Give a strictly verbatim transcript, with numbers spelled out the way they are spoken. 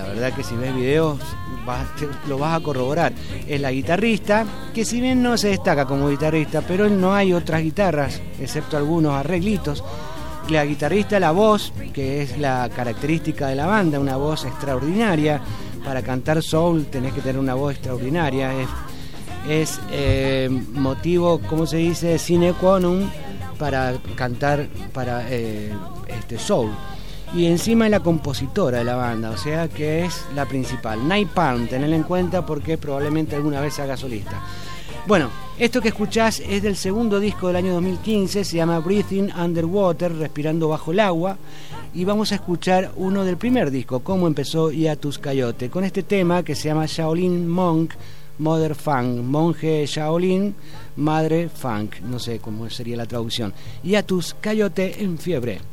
la verdad que si ves videos vas, te, lo vas a corroborar. Es la guitarrista, que si bien no se destaca como guitarrista, pero no hay otras guitarras, excepto algunos arreglitos. La guitarrista, la voz, que es la característica de la banda, una voz extraordinaria. Para cantar soul tenés que tener una voz extraordinaria. Es, es eh, motivo, ¿cómo se dice?, sine qua non para cantar para eh, este soul. Y encima es la compositora de la banda, o sea que es la principal. Napalm, tenedla en cuenta porque probablemente alguna vez se haga solista. Bueno, esto que escuchás es del segundo disco del año dos mil quince, se llama Breathing Underwater, respirando bajo el agua, y vamos a escuchar uno del primer disco, Cómo empezó Hiatus Coyote, con este tema que se llama Shaolin Monk, Mother Funk, monje Shaolin, madre funk, no sé cómo sería la traducción. Hiatus Coyote en fiebre.